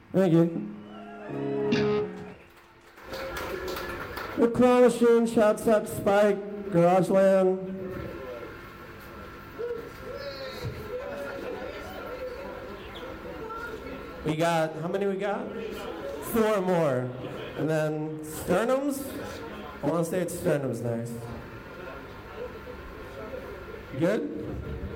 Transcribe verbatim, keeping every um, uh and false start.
Thank you. The Claw Machine, Shot Suck, Spike, Garageland. We got, how many we got? Four more. And then Sternums? I want to say it's Sternums next. Good?